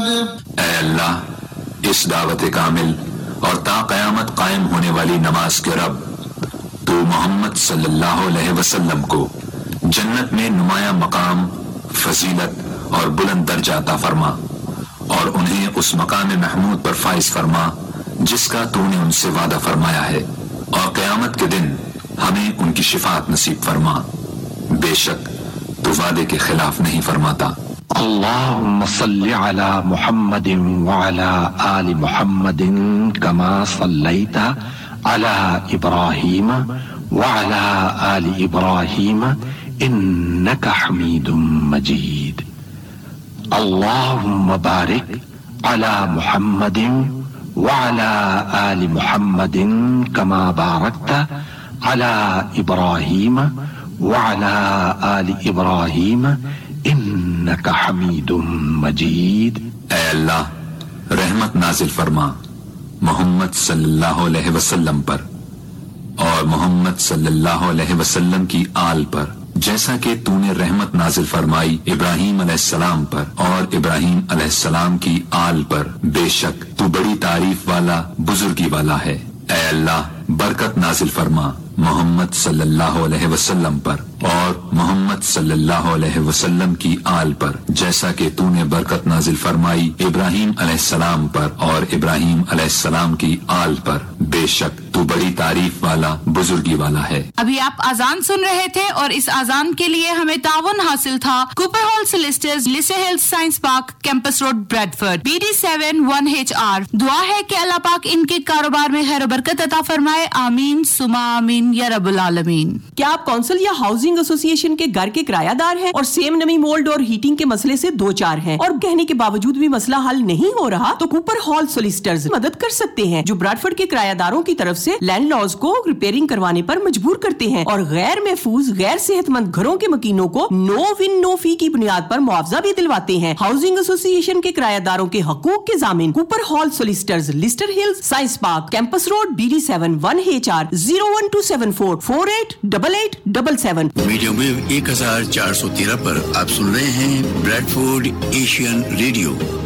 اے اللہ، اس دعوت کامل اور تا قیامت قائم ہونے والی نماز کے رب، تو محمد صلی اللہ علیہ وسلم کو جنت میں نمایاں مقام، فضیلت اور بلند درجہ عطا فرما، اور انہیں اس مقام محمود پر فائز فرما جس کا تو نے ان سے وعدہ فرمایا ہے، اور قیامت کے دن ہمیں ان کی شفاعت نصیب فرما، بے شک تو وعدے کے خلاف نہیں فرماتا۔ اللهم صل على محمد وعلى آل محمد كما صليت على إبراهيم وعلى آل إبراهيم إنك حميد مجيد. اللهم بارك على محمد وعلى آل محمد كما باركت على إبراهيم وعلى آل إبراهيم انک حمید مجید۔ اے اللہ، رحمت نازل فرما محمد صلی اللہ علیہ وسلم پر اور محمد صلی اللہ علیہ وسلم کی آل پر، جیسا کہ تو نے رحمت نازل فرمائی ابراہیم علیہ السلام پر اور ابراہیم علیہ السلام کی آل پر، بے شک تو بڑی تعریف والا، بزرگی والا ہے۔ اے اللہ، برکت نازل فرما محمد صلی اللہ علیہ وسلم پر اور محمد صلی اللہ علیہ وسلم کی آل پر، جیسا کہ تو نے برکت نازل فرمائی ابراہیم علیہ السلام پر اور ابراہیم علیہ السلام کی آل پر، بے شک تو بڑی تعریف والا، بزرگی والا ہے۔ ابھی آپ آزان سن رہے تھے اور اس آزان کے لیے ہمیں تعاون حاصل تھا Cooper hall سولسٹرز، لیسے Hills science park, campus road, Bradford, BD7-1HR۔ دعا ہے کہ اللہ پاک ان کے کاروبار میں خیر و برکت عطا فرمائے، آمین ثم آمین یا رب العالمین۔ کیا آپ کونسل یا ہاؤسنگ ایسوسی ایشن کے گھر کے کرایہ دار ہیں اور سیم نمی مولڈ اور ہیٹنگ کے مسئلے سے دو چار ہیں اور کہنے کے باوجود بھی مسئلہ حل نہیں ہو رہا؟ تو کوپر ہال سولسٹرز مدد کر سکتے ہیں، جو براڈفورڈ کے کرایہ داروں کی طرف سے لینڈ لاز کو ریپیئرنگ کروانے پر مجبور کرتے ہیں اور غیر محفوظ، غیر صحت مند گھروں کے مکینوں کو نو ون نو فی کی بنیاد پر معاوضہ بھی دلواتے ہیں۔ ہاؤسنگ ایسوسی ایشن کے کرایہ داروں کے حقوق کے ضامن Cooper hall سولسٹرز، Leicester Hills science park, campus road, BD7-1HR، 01274 488877۔ Medium view 1413 پر آپ سن رہے ہیں بریڈفورڈ ایشین ریڈیو۔